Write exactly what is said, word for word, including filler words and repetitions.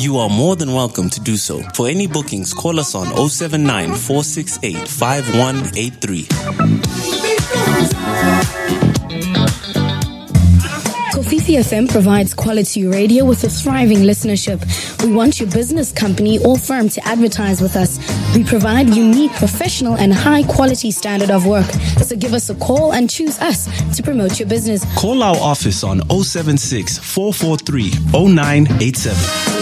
you are more than welcome to do so. For any bookings, call us on oh seven nine, four six eight, five one eight three. Kofifi F M provides quality radio with a thriving listenership. We want your business, company, or firm to advertise with us. We provide unique, professional, and high-quality standard of work. So give us a call and choose us to promote your business. Call our office on oh seven six, four four three, oh nine eight seven.